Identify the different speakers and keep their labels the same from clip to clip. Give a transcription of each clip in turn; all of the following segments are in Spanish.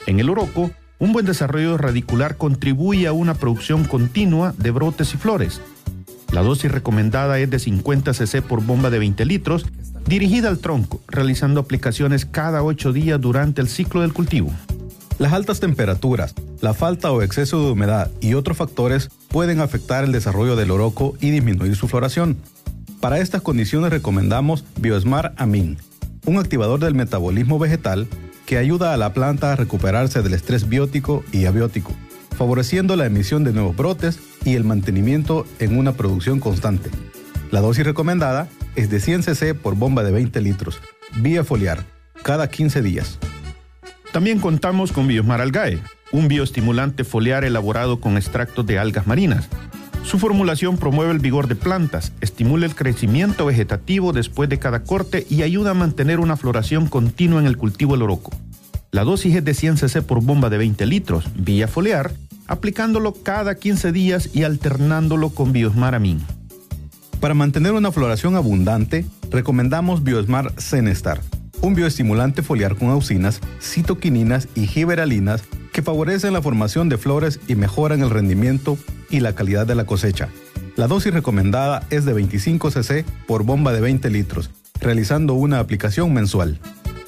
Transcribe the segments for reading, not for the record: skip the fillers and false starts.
Speaker 1: En el oroco, un buen desarrollo radicular contribuye a una producción continua de brotes y flores. La dosis recomendada es de 50 cc por bomba de 20 litros, dirigida al tronco, realizando aplicaciones cada 8 días durante el ciclo del cultivo.
Speaker 2: Las altas temperaturas, la falta o exceso de humedad y otros factores pueden afectar el desarrollo del oroco y disminuir su floración. Para estas condiciones recomendamos Biosmart Amin, un activador del metabolismo vegetal que ayuda a la planta a recuperarse del estrés biótico y abiótico, favoreciendo la emisión de nuevos brotes y el mantenimiento en una producción constante. La dosis recomendada es de 100 cc por bomba de 20 litros, vía foliar, cada 15 días.
Speaker 1: También contamos con Biosmart Algae, un bioestimulante foliar elaborado con extractos de algas marinas. Su formulación promueve el vigor de plantas, estimula el crecimiento vegetativo después de cada corte y ayuda a mantener una floración continua en el cultivo del oroco. La dosis es de 100 cc por bomba de 20 litros, vía foliar, aplicándolo cada 15 días y alternándolo con Biosmart Amin.
Speaker 2: Para mantener una floración abundante, recomendamos Biosmart Zenestar, un bioestimulante foliar con auxinas, citoquininas y giberalinas que favorecen la formación de flores y mejoran el rendimiento y la calidad de la cosecha. La dosis recomendada es de 25 cc por bomba de 20 litros, realizando una aplicación mensual.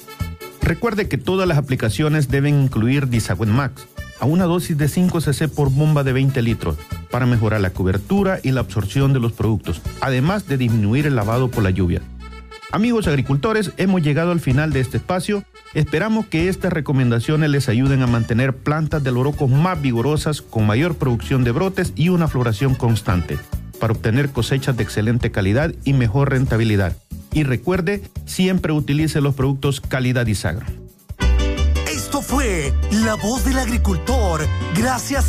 Speaker 1: Recuerde que todas las aplicaciones deben incluir Disawen Max, a una dosis de 5 cc por bomba de 20 litros, para mejorar la cobertura y la absorción de los productos, además de disminuir el lavado por la lluvia. Amigos agricultores, hemos llegado al final de este espacio. Esperamos que estas recomendaciones les ayuden a mantener plantas del oroco más vigorosas, con mayor producción de brotes y una floración constante, para obtener cosechas de excelente calidad y mejor rentabilidad. Y recuerde, siempre utilice los productos calidad Isagro.
Speaker 3: Esto fue La Voz del Agricultor, gracias